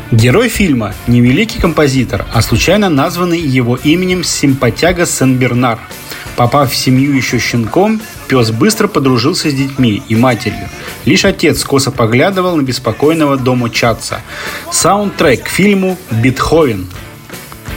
Герой фильма не великий композитор, а случайно названный его именем симпатяга Сен-Бернар. Попав в семью еще щенком, пес быстро подружился с детьми и матерью. Лишь отец косо поглядывал на беспокойного домочадца. Саундтрек к фильму «Бетховен».